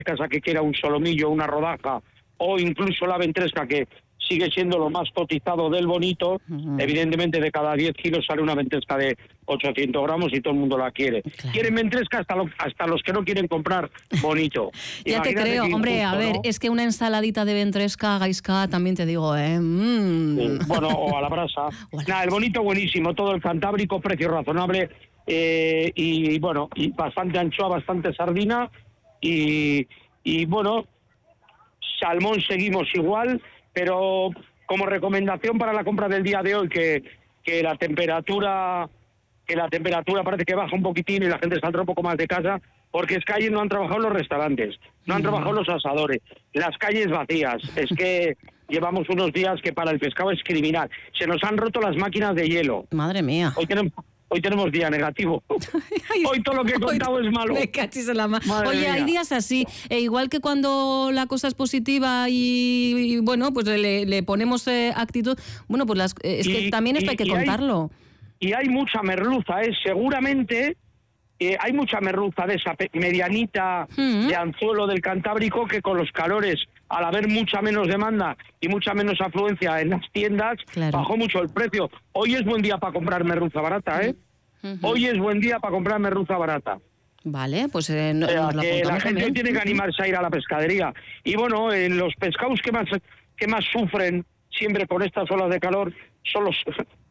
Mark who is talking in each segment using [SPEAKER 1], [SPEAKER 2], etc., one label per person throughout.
[SPEAKER 1] casa que quiera un solomillo, una rodaja, o incluso la ventresca, que sigue siendo lo más cotizado del bonito. Evidentemente, de cada 10 kilos sale una ventresca de 800 gramos y todo el mundo la quiere.
[SPEAKER 2] Claro.
[SPEAKER 1] Quieren ventresca hasta los que no quieren comprar bonito.
[SPEAKER 2] Ya
[SPEAKER 1] Imagínate
[SPEAKER 2] te creo,
[SPEAKER 1] qué
[SPEAKER 2] hombre,
[SPEAKER 1] injusto,
[SPEAKER 2] a ver,
[SPEAKER 1] ¿no?
[SPEAKER 2] es que una ensaladita de ventresca, Gaizka, también te digo,
[SPEAKER 1] Sí, bueno, o a la brasa. Nada, el bonito buenísimo, todo el Cantábrico, precio razonable, y bueno, y bastante anchoa, bastante sardina, y bueno, salmón seguimos igual, pero como recomendación para la compra del día de hoy, que la temperatura parece que baja un poquitín y la gente saldrá un poco más de casa, porque es que ayer no han trabajado los restaurantes, no han trabajado los asadores, las calles vacías. Es que llevamos unos días que para el pescado es criminal. Se nos han roto las máquinas de hielo.
[SPEAKER 2] madre mía.
[SPEAKER 1] Hoy tenemos día negativo. Hoy todo lo que he contado es malo.
[SPEAKER 2] Me cachis en la
[SPEAKER 1] Madre
[SPEAKER 2] Oye,
[SPEAKER 1] mía.
[SPEAKER 2] hay días así, igual que cuando la cosa es positiva y bueno, pues le ponemos actitud, bueno, pues es que también esto hay que contarlo.
[SPEAKER 1] Y hay mucha merluza, seguramente hay mucha merluza de esa medianita de anzuelo del Cantábrico, que con los calores, al haber mucha menos demanda y mucha menos afluencia en las tiendas,
[SPEAKER 2] Claro.
[SPEAKER 1] bajó mucho el precio. Hoy es buen día para comprar merluza barata, ¿eh? Hoy es buen día para comprar merluza barata.
[SPEAKER 2] Vale, pues
[SPEAKER 1] O sea,
[SPEAKER 2] nos lo
[SPEAKER 1] que la
[SPEAKER 2] apuntamos
[SPEAKER 1] gente
[SPEAKER 2] también.
[SPEAKER 1] tiene que animarse a ir a la pescadería. Y bueno, los pescados que más sufren siempre con estas olas de calor son los...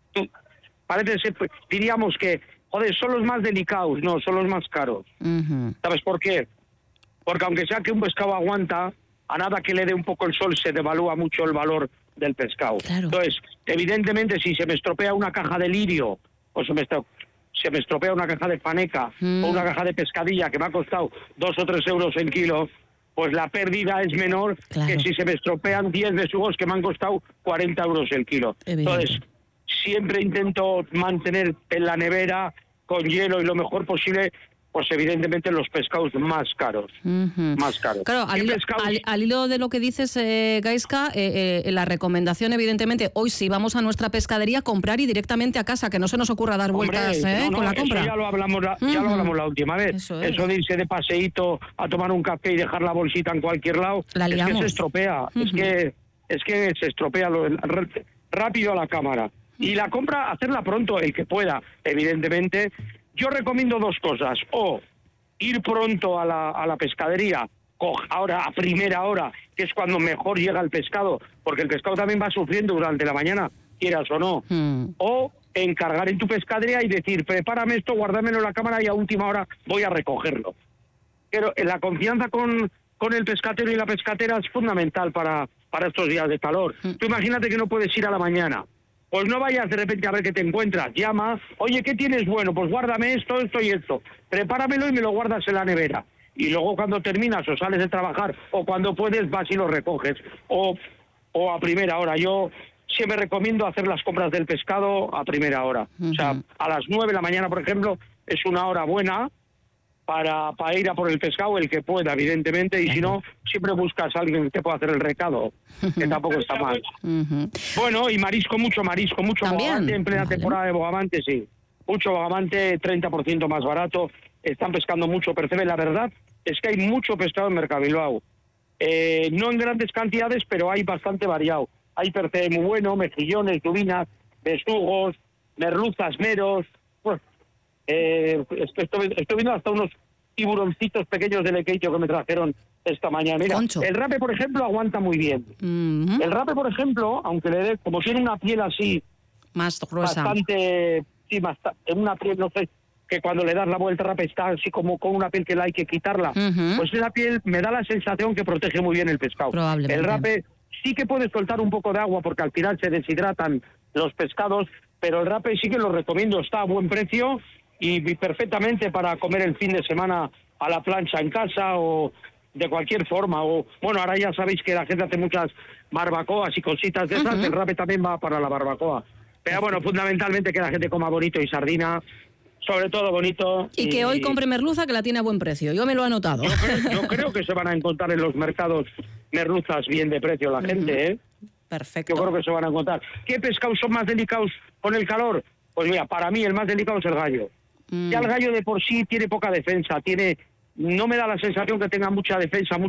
[SPEAKER 1] Parece ser, diríamos que, joder, son los más delicados, no, son los más caros. ¿Sabes por qué? Porque aunque sea que un pescado aguanta, a nada que le dé un poco el sol se devalúa mucho el valor del pescado.
[SPEAKER 2] Claro.
[SPEAKER 1] Entonces, evidentemente, si se me estropea una caja de lirio, o se me estropea una caja de faneca, o una caja de pescadilla que me ha costado 2 o 3 euros el kilo, pues la pérdida es menor
[SPEAKER 2] Claro.
[SPEAKER 1] que si se me estropean 10 besugos que me han costado 40 euros el kilo.
[SPEAKER 2] Evidente.
[SPEAKER 1] Entonces, siempre intento mantener en la nevera con hielo y lo mejor posible, pues evidentemente los pescados más caros. Más caros.
[SPEAKER 2] Claro, al hilo de lo que dices, Gaizka, la recomendación, evidentemente, hoy si vamos a nuestra pescadería, comprar y directamente a casa, que no se nos ocurra dar vueltas con la compra.
[SPEAKER 1] Eso ya lo hablamos la última vez.
[SPEAKER 2] Eso
[SPEAKER 1] de irse de paseíto a tomar un café y dejar la bolsita en cualquier lado,
[SPEAKER 2] La
[SPEAKER 1] es que
[SPEAKER 2] liamos.
[SPEAKER 1] se estropea. Es que se estropea rápido a la cámara. Y la compra, hacerla pronto, el que pueda, evidentemente. Yo recomiendo 2 cosas: o ir pronto a la pescadería, ahora a primera hora, que es cuando mejor llega el pescado, porque el pescado también va sufriendo durante la mañana, quieras o no. O encargar en tu pescadería y decir, prepárame esto, guárdamelo en la cámara y a última hora voy a recogerlo. Pero la confianza con el pescatero y la pescatera es fundamental para estos días de calor. Tú imagínate que no puedes ir a la mañana. Pues no vayas de repente a ver qué te encuentras. Llama, oye, ¿qué tienes bueno? Pues guárdame esto y esto. Prepáramelo y me lo guardas en la nevera. Y luego cuando terminas o sales de trabajar o cuando puedes vas y lo recoges. O a primera hora. Yo siempre recomiendo hacer las compras del pescado a primera hora. O sea, a las 9 de la mañana, por ejemplo, es una hora buena para ir a por el pescado, el que pueda, evidentemente, y si no, siempre buscas a alguien que te pueda hacer el recado, que tampoco está mal. Bueno, y mucho
[SPEAKER 2] ¿También?
[SPEAKER 1] bogavante en plena temporada de bogavante, sí. Mucho bogavante, 30% más barato, están pescando mucho percebe. La verdad es que hay mucho pescado en Mercabilbao. No en grandes cantidades, pero hay bastante variado. Hay percebe muy bueno, mejillones, lubinas, besugos, merluzas, meros... Bueno, estoy viendo hasta unos tiburoncitos pequeños de lequeito que me trajeron esta mañana. Mira,
[SPEAKER 2] Concho.
[SPEAKER 1] el rape, por ejemplo, aguanta muy bien. El rape, por ejemplo, aunque le dé, como tiene una piel así,
[SPEAKER 2] más gruesa.
[SPEAKER 1] bastante, sí, una piel, no sé, que cuando le das la vuelta rape está así como con una piel que la hay que quitarla, pues esa piel me da la sensación que protege muy bien el pescado.
[SPEAKER 2] Probablemente.
[SPEAKER 1] El rape sí que puede soltar un poco de agua porque al final se deshidratan los pescados, pero el rape sí que lo recomiendo, está a buen precio y perfectamente para comer el fin de semana a la plancha en casa o de cualquier forma. O bueno, ahora ya sabéis que la gente hace muchas barbacoas y cositas de esas, el rape también va para la barbacoa. Pero bueno, fundamentalmente que la gente coma bonito y sardina, sobre todo bonito.
[SPEAKER 2] Y que hoy compre merluza, que la tiene a buen precio. Yo me lo he anotado.
[SPEAKER 1] Yo creo que se van a encontrar en los mercados merluzas bien de precio la gente, ¿eh?
[SPEAKER 2] Perfecto.
[SPEAKER 1] Yo creo que se van a encontrar. ¿Qué pescados son más delicados con el calor? Pues mira, para mí el más delicado es el gallo. Ya el gallo de por sí tiene poca defensa, tiene no me da la sensación que tenga mucha defensa,